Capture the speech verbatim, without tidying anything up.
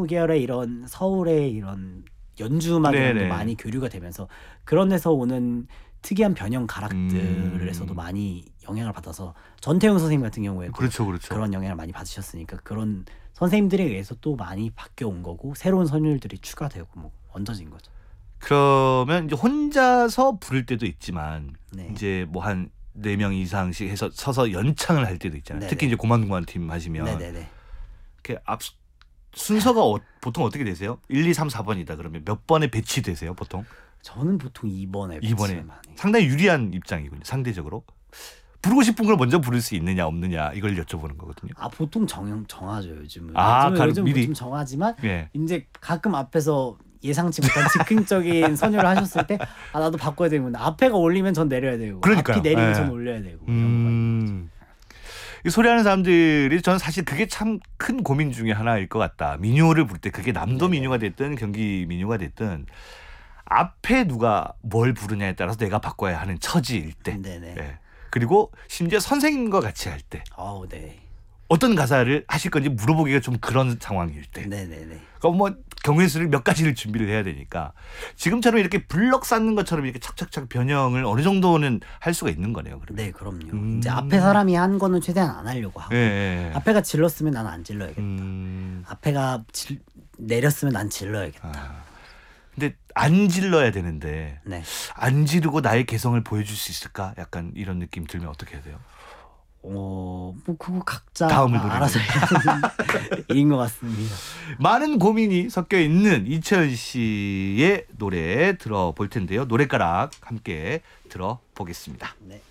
계열의 이런 서울의 이런 연주 음악이랑도 많이 교류가 되면서 그런 데서 오는 특이한 변형 가락들에서도 음. 많이 영향을 받아서 전태용 선생님 같은 경우에도 그렇죠, 그렇죠. 그런 영향을 많이 받으셨으니까 그런 선생님들에 의해서 또 많이 바뀌어온 거고 새로운 선율들이 추가되고 뭐 얹어진 거죠. 그러면 이제 혼자서 부를 때도 있지만 네. 이제 뭐 한 네 명 이상씩 해서 서서 연창을 할 때도 있잖아요. 네네. 특히 이제 고만고만 팀 하시면 네네네. 이렇게 앞 순서가 어, 보통 어떻게 되세요? 일, 이, 삼, 사 번이다. 그러면 몇 번에 배치되세요, 보통? 저는 보통 이 번에 이 번에 상당히 유리한 입장이군요. 상대적으로. 부르고 싶은 걸 먼저 부를 수 있느냐 없느냐 이걸 여쭤보는 거거든요. 아 보통 정 정하죠 요즘은. 아, 요즘은, 가르, 요즘 미리 좀 정하지만 예. 이제 가끔 앞에서 예상치 못한 즉흥적인 선율을 하셨을 때 아 나도 바꿔야 되는 앞에가 올리면 전 내려야 되고 그러니까요. 앞이 내리면 예. 전 올려야 되고 이런 음... 이 소리하는 사람들이 저는 사실 그게 참 큰 고민 중에 하나일 것 같다. 민요를 부를 때 그게 남도 네네. 민요가 됐든 경기 민요가 됐든 앞에 누가 뭘 부르냐에 따라서 내가 바꿔야 하는 처지일 때. 네네. 예. 그리고 심지어 선생님과 같이 할 때. 어, 네. 어떤 가사를 하실 건지 물어보기가 좀 그런 상황일 때. 네네네. 그럼 뭐 경우의 수를 몇 가지를 준비를 해야 되니까 지금처럼 이렇게 블럭 쌓는 것처럼 이렇게 착착착 변형을 어느 정도는 할 수가 있는 거네요. 그러면. 네, 그럼요. 음. 이제 앞에 사람이 한 거는 최대한 안 하려고 하고 예, 예. 앞에가 질렀으면 난 안 질러야겠다. 음. 앞에가 질, 내렸으면 난 질러야겠다. 아. 근데 안 질러야 되는데 네. 안 지르고 나의 개성을 보여줄 수 있을까? 약간 이런 느낌 들면 어떻게 해야 돼요? 어, 뭐 그거 각자 다음을 알아서 해야 되는 일인 것 같습니다. 많은 고민이 섞여 있는 이채연 씨의 노래 들어볼 텐데요. 노래가락 함께 들어보겠습니다. 네.